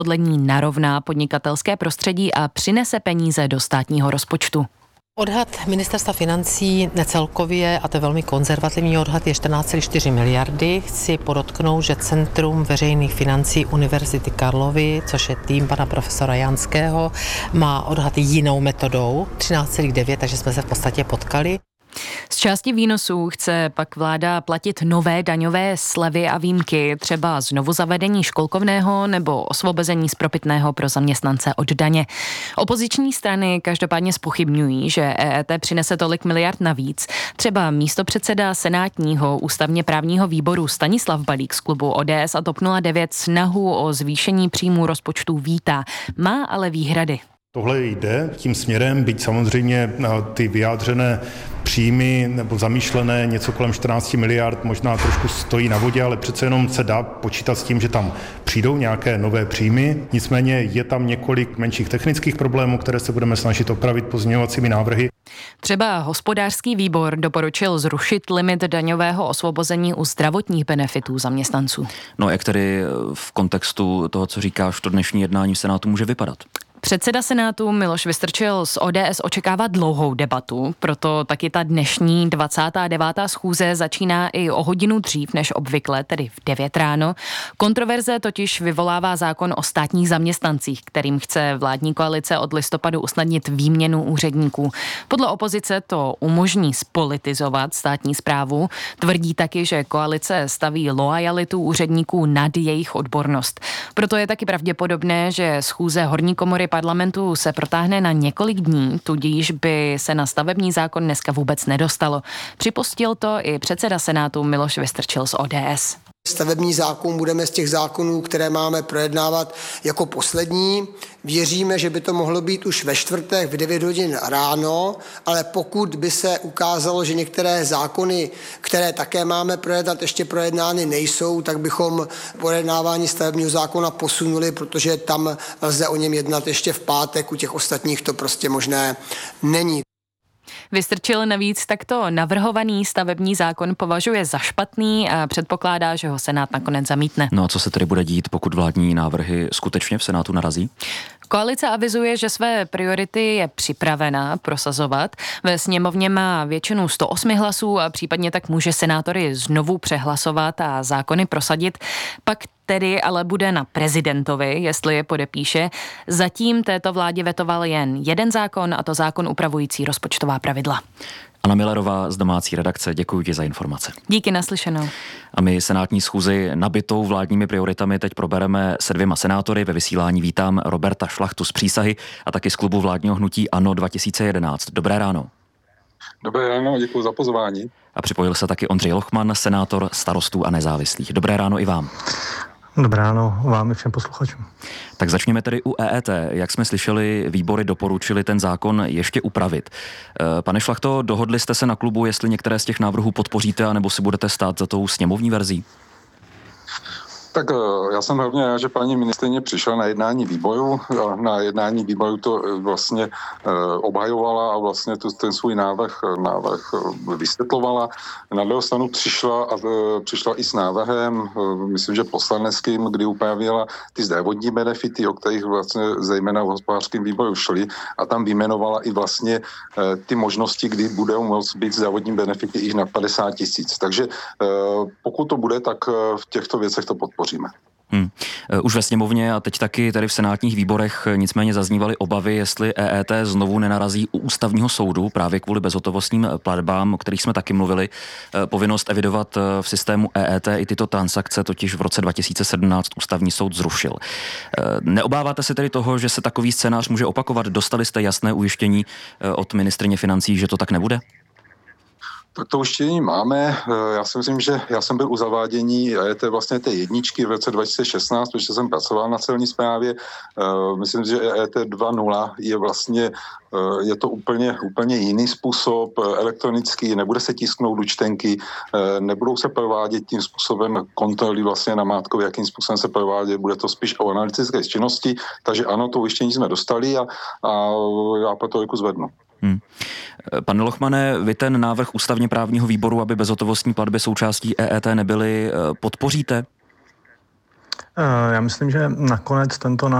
podle ní narovná podnikatelské prostředí a přinese peníze do státního rozpočtu. Odhad ministerstva financí celkově, a to je velmi konzervativní odhad, je 14,4 miliardy. Chci podotknout, že Centrum veřejných financí Univerzity Karlovy, což je tým pana profesora Janského, má odhad jinou metodou, 13,9, takže jsme se v podstatě potkali. Z části výnosů chce pak vláda platit nové daňové slevy a výjimky, třeba znovu zavedení školkovného nebo osvobození z propitného pro zaměstnance od daně. Opoziční strany každopádně zpochybňují, že EET přinese tolik miliard navíc. Třeba místopředseda senátního ústavně právního výboru Stanislav Balík z klubu ODS a TOP 09 snahu o zvýšení příjmů rozpočtu vítá. Má ale výhrady. Tohle jde tím směrem, byť samozřejmě ty vyjádřené příjmy nebo zamýšlené něco kolem 14 miliard možná trošku stojí na vodě, ale přece jenom se dá počítat s tím, že tam přijdou nějaké nové příjmy. Nicméně je tam několik menších technických problémů, které se budeme snažit opravit pozměňovacími návrhy. Třeba hospodářský výbor doporučil zrušit limit daňového osvobození u zdravotních benefitů zaměstnanců. No jak tedy v kontextu toho, co říkáš, to dnešní jednání v Senátu může vypadat? Předseda Senátu Miloš Vystrčil z ODS očekává dlouhou debatu, proto taky ta dnešní 29. schůze začíná i o hodinu dřív než obvykle, tedy v 9 ráno. Kontroverze totiž vyvolává zákon o státních zaměstnancích, kterým chce vládní koalice od listopadu usnadnit výměnu úředníků. Podle opozice to umožní spolitizovat státní správu. Tvrdí taky, že koalice staví loajalitu úředníků nad jejich odbornost. Proto je taky pravděpodobné, že schůze horní komory parlamentu se protáhne na několik dní, tudíž by se na stavební zákon dneska vůbec nedostalo. Připustil to i předseda Senátu Miloš Vystrčil z ODS. Stavební zákon budeme z těch zákonů, které máme projednávat jako poslední. Věříme, že by to mohlo být už ve čtvrtek v 9 hodin ráno, ale pokud by se ukázalo, že některé zákony, které také máme projednat, ještě projednány nejsou, tak bychom projednávání stavebního zákona posunuli, protože tam lze o něm jednat ještě v pátek, u těch ostatních to prostě možné není. Vystrčil navíc takto navrhovaný stavební zákon považuje za špatný a předpokládá, že ho Senát nakonec zamítne. No a co se tedy bude dít, pokud vládní návrhy skutečně v Senátu narazí? Koalice avizuje, že své priority je připravena prosazovat. Ve sněmovně má většinu 108 hlasů a případně tak může senátory znovu přehlasovat a zákony prosadit. Pak tedy ale bude na prezidentovi, jestli je podepíše. Zatím této vládě vetoval jen jeden zákon, a to zákon upravující rozpočtová pravidla. Anna Millerová z domácí redakce, děkuji ti za informace. Díky, naslyšenou. A my senátní schůzi nabitou vládními prioritami teď probereme se 2 senátory. Ve vysílání vítám Roberta Šlachtu z Přísahy a taky z klubu vládního hnutí ANO 2011. Dobré ráno. Dobré ráno, děkuji za pozvání. A připojil se taky Ondřej Lochman, senátor Starostů a nezávislých. Dobré ráno i vám. Dobré ráno vám i všem posluchačům. Tak začněme tedy u EET. Jak jsme slyšeli, výbory doporučili ten zákon ještě upravit. Pane Šlachto, dohodli jste se na klubu, jestli některé z těch návrhů podpoříte, anebo si budete stát za tou sněmovní verzí? Tak já jsem hlavně rád, že paní ministryně přišla na jednání výboru. Na jednání výboru to vlastně obhajovala a vlastně ten svůj návrh vysvětlovala. Na druhou stranu přišla i s návrhem, myslím, že poslaneckým, kdy upravila ty zdravotní benefity, o kterých vlastně zejména v hospodářském výboru šly, a tam vyjmenovala i vlastně ty možnosti, kdy budou moct být zdravotní benefity i na 50 000. Takže pokud to bude, tak v těchto věcech to podpoříme. Už ve sněmovně a teď taky tady v senátních výborech nicméně zaznívaly obavy, jestli EET znovu nenarazí u ústavního soudu právě kvůli bezhotovostním platbám, o kterých jsme taky mluvili. Povinnost evidovat v systému EET i tyto transakce totiž v roce 2017 ústavní soud zrušil. Neobáváte se tedy toho, že se takový scénář může opakovat? Dostali jste jasné ujištění od ministryně financí, že to tak nebude? Tak to ujištění máme. Já si myslím, že já jsem byl u zavádění vlastně té jedničky v roce 2016, protože jsem pracoval na celní správě. Myslím, že EET 2.0 je vlastně je to úplně jiný způsob, elektronický, nebude se tisknout účtenky, nebudou se provádět tím způsobem kontroly vlastně namátkově, jakým způsobem se provádět, bude to spíš o analytické činnosti, takže ano, to ujištění jsme dostali a já proto jako zvednu. Pane Lochmane, vy ten návrh ústavně právního výboru, aby bezhotovostní platby součástí EET nebyly, podpoříte? Já myslím, že nakonec tento